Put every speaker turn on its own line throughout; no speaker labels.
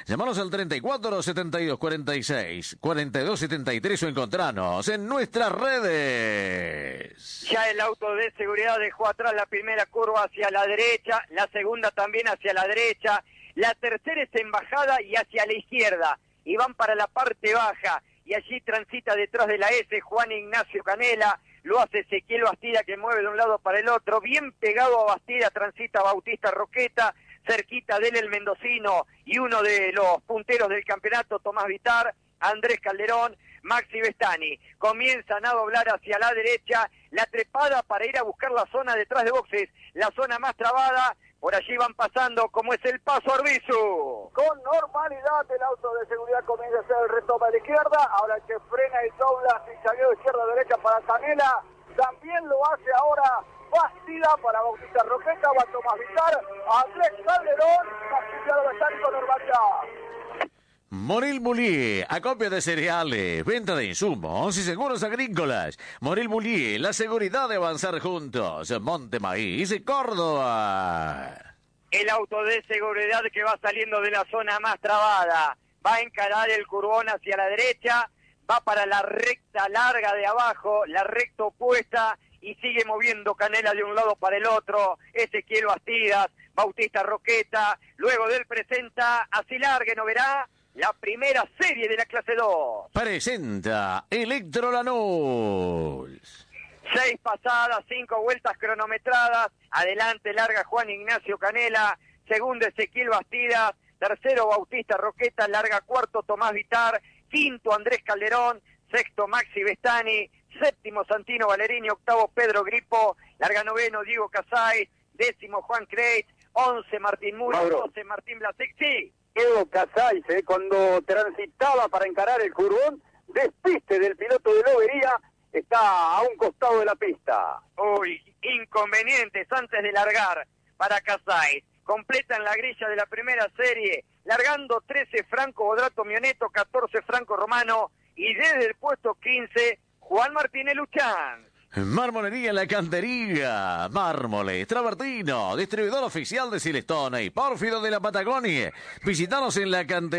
Llámanos al 34 72 46 42 73 o encontranos en nuestras redes.
Ya el auto de seguridad dejó atrás la primera curva hacia la derecha, la segunda también hacia la derecha, la tercera es en bajada y hacia la izquierda, y van para la parte baja, y allí transita detrás de la S Juan Ignacio Canela, lo hace Ezequiel Bastida que mueve de un lado para el otro, bien pegado a Bastida transita Bautista Roqueta, cerquita de él el mendocino y uno de los punteros del campeonato, Tomás Vitar, Andrés Calderón, Maxi Vestani. Comienzan a doblar hacia la derecha, la trepada para ir a buscar la zona detrás de boxes, la zona más trabada, por allí van pasando como es el paso Arbizu.
Con normalidad el auto de seguridad comienza a hacer el retoma a la izquierda, ahora que frena y dobla zigzagueo izquierda-derecha para Canela, también lo hace ahora Bastida para Bautista Roqueta, va Tomás Vitar, Andrés Calderón, Maximiliano Vestani con normalidad.
Moril Bullier, acopio de cereales, venta de insumos y seguros agrícolas. Moril Bullier, la seguridad de avanzar juntos. Monte Maíz y Córdoba.
El auto de seguridad que va saliendo de la zona más trabada, va a encarar el curvón hacia la derecha, va para la recta larga de abajo, la recta opuesta, y sigue moviendo Canela de un lado para el otro. Ezequiel Bastidas, Bautista Roqueta, luego del presenta, así largue, no verá. La primera serie de la clase 2.
Presenta Electro Lanús.
6 pasadas, 5 vueltas cronometradas. Adelante larga Juan Ignacio Canela. Segundo Ezequiel Bastidas. Tercero Bautista Roqueta. Larga cuarto Tomás Vitar. Quinto Andrés Calderón. Sexto Maxi Vestani. Séptimo Santino Valerini. Octavo Pedro Gripo. Larga noveno Diego Casay. Décimo Juan Creit. 11 Martín Muro. 12 Martín Blasek. Sí.
Diego Casay, cuando transitaba para encarar el curvón, despiste del piloto de Lobería, está a un costado de la pista.
Uy, inconvenientes antes de largar para Casay. Completan la grilla de la primera serie, largando 13 Franco Bodrato Mioneto, 14 Franco Romano, y desde el puesto 15, Juan Martínez Luchán.
Marmolería La Cantería, Mármoles, Travertino, distribuidor oficial de Silestone y Pórfido de la Patagonia. Visítanos en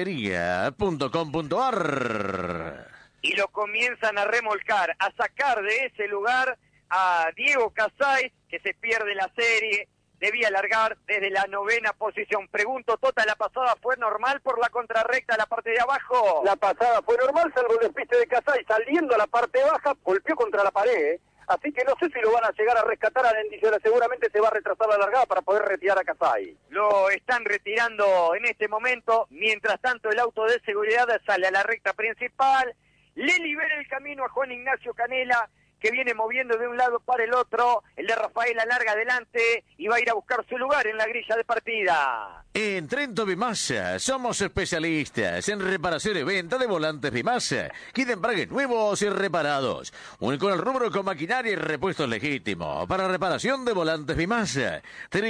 lacantería.com.ar.
Y lo comienzan a remolcar, a sacar de ese lugar a Diego Casay, que se pierde la serie, debía largar desde la 9ª posición. Pregunto, Tota, ¿la pasada fue normal por la contrarrecta, la parte de abajo?
La pasada fue normal, salvo el despiste de Casay, saliendo a la parte baja, golpeó contra la pared, Así que no sé si lo van a llegar a rescatar a Lendiziola, seguramente se va a retrasar la largada para poder retirar a Casay.
Lo están retirando en este momento, mientras tanto el auto de seguridad sale a la recta principal, le libera el camino a Juan Ignacio Canela, que viene moviendo de un lado para el otro, el de Rafael alarga adelante y va a ir a buscar su lugar en la grilla de partida.
En Trento Bimasa somos especialistas en reparación y venta de volantes Bimasa, kit embragues nuevos y reparados, único en el rubro con maquinaria y repuestos legítimos para reparación de volantes Bimasa.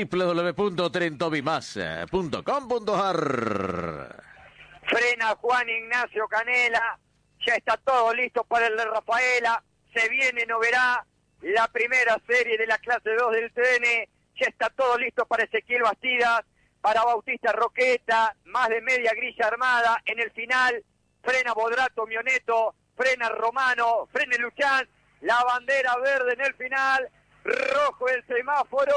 www.trentobimasa.com.ar.
Frena Juan Ignacio Canela, ya está todo listo para el de Rafaela. Se viene, no verá, la primera serie de la clase 2 del TN. Ya está todo listo para Ezequiel Bastidas, para Bautista Roqueta, más de media grilla armada. En el final, frena Bodrato Mioneto, frena Romano, frena Luchán. La bandera verde en el final, rojo el semáforo,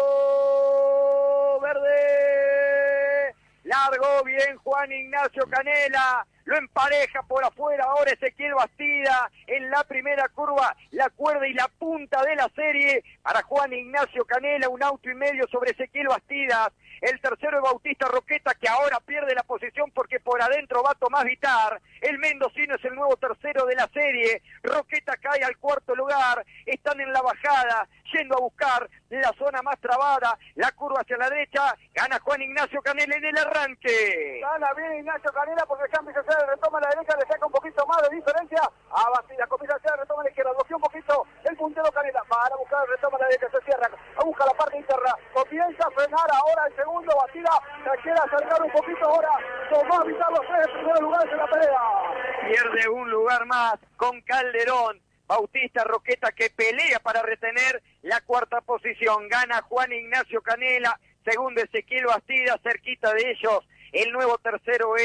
verde. Largó bien Juan Ignacio Canela. Lo empareja por afuera ahora Ezequiel Bastida en la primera curva, la cuerda y la punta de la serie para Juan Ignacio Canela, un auto y medio sobre Ezequiel Bastidas. El tercero es Bautista Roqueta, que ahora pierde la posición porque por adentro va Tomás Vitar. El mendocino es el nuevo tercero de la serie. Roqueta cae al cuarto lugar. Están en la bajada, yendo a buscar la zona más trabada, la curva hacia la derecha. Gana Juan Ignacio Canela en el arranque.
Gana bien Ignacio Canela porque ya empieza a hacer el retoma a la derecha, le saca un poquito más de diferencia a Bastida. Comienza a hacer el retoma a la izquierda, bloquea un poquito el puntero Canela. Van a buscar el retoma a la derecha, se cierra, busca la parte interna. Comienza a frenar ahora el segundo. Bastida se quiere acercar un poquito ahora. Tomás Vitar los tres primeros lugares en la pelea.
Pierde un lugar más con Calderón. Bautista Roqueta que pelea para retener la cuarta posición. Gana Juan Ignacio Canela. Segundo Ezequiel Bastida, cerquita de ellos. El nuevo tercero es